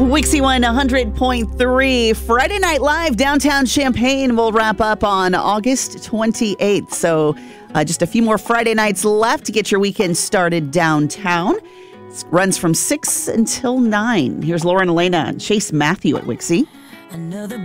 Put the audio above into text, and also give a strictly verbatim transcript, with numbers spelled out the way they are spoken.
Wixie one hundred point three. Friday Night Live downtown Champaign will wrap up on August twenty-eighth. So uh, just a few more Friday nights left to get your weekend started downtown. It runs from six until nine. Here's Lauren Elena and Chase Matthew at Wixie. Another